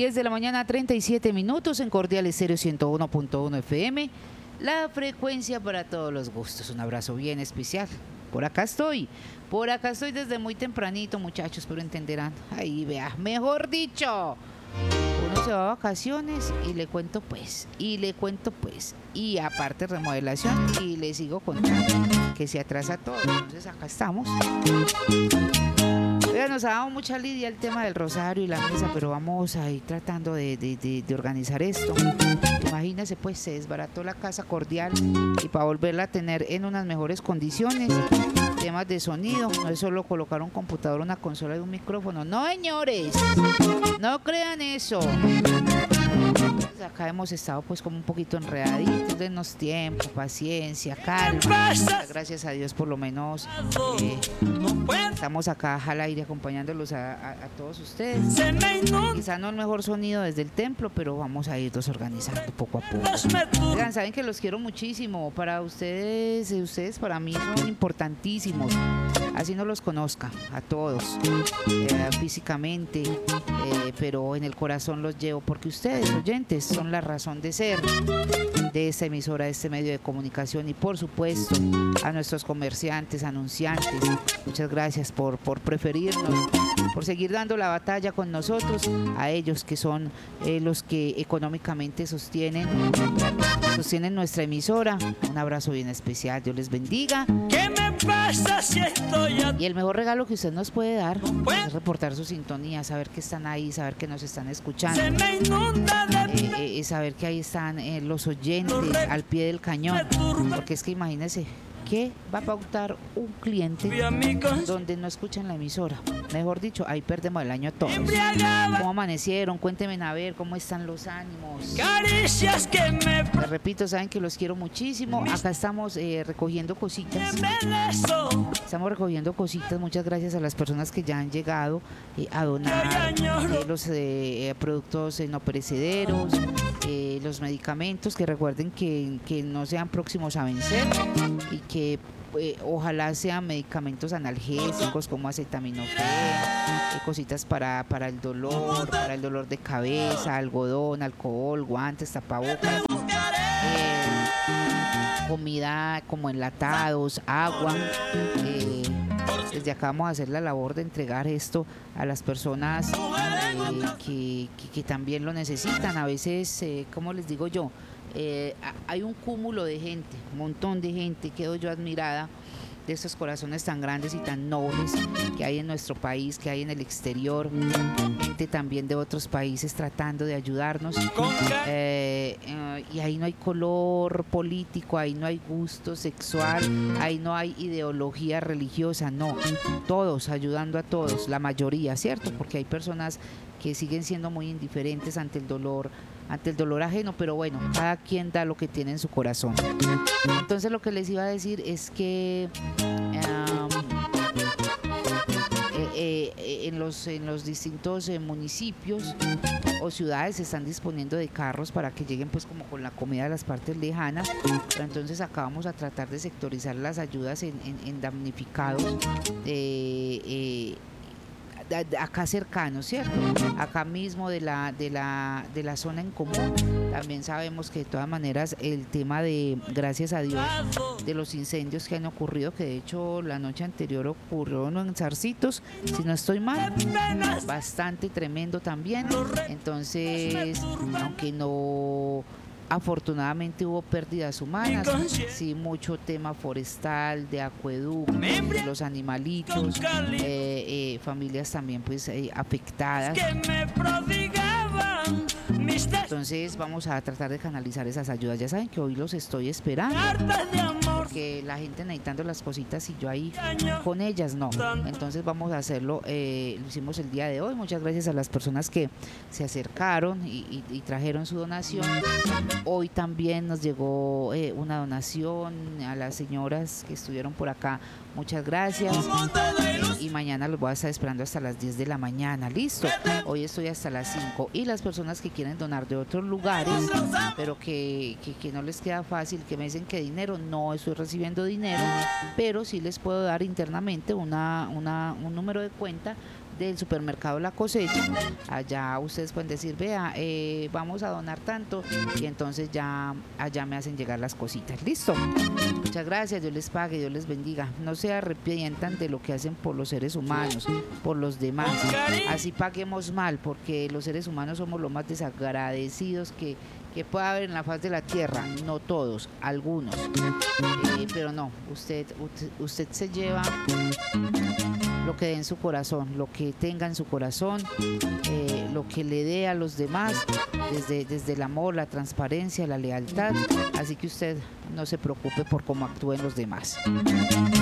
10 de la mañana, 37 minutos en Cordial Estéreo 101.1 FM. La frecuencia para todos los gustos. Un abrazo bien especial. Por acá estoy desde muy tempranito, muchachos, pero entenderán. Ahí vea, mejor dicho. Uno se va a vacaciones y le cuento pues, y aparte remodelación, y le sigo contando que se atrasa todo. Entonces acá estamos. Oiga, nos ha dado mucha lidia el tema del rosario y la misa, pero vamos a ir tratando de organizar esto. Imagínense, pues se desbarató la casa Cordial y para volverla a tener en unas mejores condiciones, temas de sonido, no es solo colocar un computador, una consola y un micrófono. No, señores, no crean eso. Acá hemos estado pues como un poquito enredaditos, denos tiempo, paciencia, calma. Gracias a Dios por lo menos estamos acá al aire acompañándolos a todos ustedes. Quizá no el mejor sonido desde el templo, pero vamos a irnos organizando poco a poco. Oigan, saben que los quiero muchísimo. Para ustedes para mí son importantísimos. Así no los conozca a todos físicamente, pero en el corazón los llevo porque ustedes, oyentes, son la razón de ser de esta emisora, de este medio de comunicación, y por supuesto a nuestros comerciantes, anunciantes, muchas gracias por preferirnos, por seguir dando la batalla con nosotros, a ellos que son los que económicamente sostienen nuestra emisora. Un abrazo bien especial, Dios les bendiga. ¿Qué me pasa si estoy Y el mejor regalo que usted nos puede dar es reportar su sintonía, saber que están ahí, saber que nos están escuchando, saber que ahí están los oyentes al pie del cañón, porque es que imagínense que va a pautar un cliente donde no escuchan la emisora. Mejor dicho, ahí perdemos el año todos. ¿Cómo amanecieron? Cuéntenme a ver cómo están los ánimos. Caricias que me... Les repito, saben que los quiero muchísimo. Acá estamos recogiendo cositas. Estamos recogiendo cositas. Muchas gracias a las personas que ya han llegado a donar los productos no perecederos, los medicamentos, que recuerden que no sean próximos a vencer y que ojalá sean medicamentos analgésicos como acetaminofén, cositas para el dolor de cabeza, algodón, alcohol, guantes, tapabocas, comida como enlatados, agua. Desde acá vamos a hacer la labor de entregar esto a las personas que también lo necesitan. A veces, ¿cómo les digo yo? Hay un cúmulo de gente, un montón de gente, quedo yo admirada de estos corazones tan grandes y tan nobles que hay en nuestro país, que hay en el exterior, gente también de otros países tratando de ayudarnos, y ahí no hay color político, ahí no hay gusto sexual, ahí no hay ideología religiosa, no, todos ayudando a todos, la mayoría, ¿cierto? Porque hay personas que siguen siendo muy indiferentes ante el dolor ajeno, pero bueno, cada quien da lo que tiene en su corazón. Entonces lo que les iba a decir es que en los distintos municipios o ciudades se están disponiendo de carros para que lleguen pues como con la comida a las partes lejanas, pero entonces acá vamos a tratar de sectorizar las ayudas en damnificados acá cercanos, ¿cierto? Acá mismo de la zona en común. También sabemos que de todas maneras el tema de, gracias a Dios, de los incendios que han ocurrido, que de hecho la noche anterior ocurrió uno en Zarcitos, si no estoy mal, bastante tremendo también. Entonces, aunque no... afortunadamente hubo pérdidas humanas, sí, mucho tema forestal, de acueducto, de los animalitos, familias también pues afectadas. Entonces vamos a tratar de canalizar esas ayudas. Ya saben que hoy los estoy esperando, porque la gente necesitando las cositas y yo ahí con ellas no. Entonces vamos a hacerlo, lo hicimos el día de hoy. Muchas gracias a las personas que se acercaron y trajeron su donación. Hoy también nos llegó una donación a las señoras que estuvieron por acá. Muchas gracias. Y mañana los voy a estar esperando hasta las 10 de la mañana. Listo. Hoy estoy hasta las 5. Y las personas que quieren donar de otros lugares, pero que no les queda fácil, que me dicen que dinero, no estoy recibiendo dinero, pero sí les puedo dar internamente un número de cuenta del supermercado La Cosecha. Allá ustedes pueden decir, vea, vamos a donar tanto, y entonces ya allá me hacen llegar las cositas. Listo. Muchas gracias, Dios les pague, Dios les bendiga. No se arrepientan de lo que hacen por los seres humanos, por los demás. Así paguemos mal, porque los seres humanos somos los más desagradecidos que pueda haber en la faz de la tierra. No todos, algunos. Pero no, usted se lleva lo que dé en su corazón, lo que tenga en su corazón, lo que le dé a los demás, desde el amor, la transparencia, la lealtad. Así que usted no se preocupe por cómo actúen los demás.